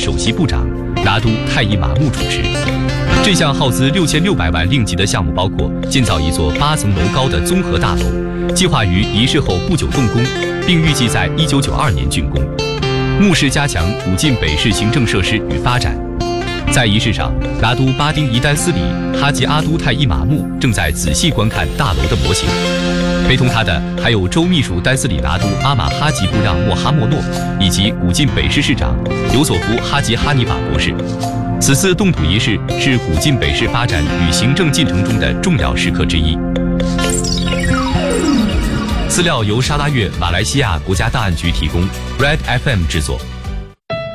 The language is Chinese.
首席部长拿督泰伊马木主持。这项耗资6600万令吉的项目包括建造一座8层楼高的综合大楼，计划于仪式后不久动工，并预计在1992年竣工。目视加强古晋北市行政设施与发展。在仪式上，拿督巴丁伊丹斯里哈吉阿都泰伊马木正在仔细观看大楼的模型。陪同他的还有州秘书丹斯里拿督阿马哈吉布让莫哈莫诺以及古晋北市市长尤索夫哈吉哈尼法博士。此次动土仪式是古晋北市发展与行政进程中的重要时刻之一。资料由沙拉越马来西亚国家档案局提供 ，Red FM 制作。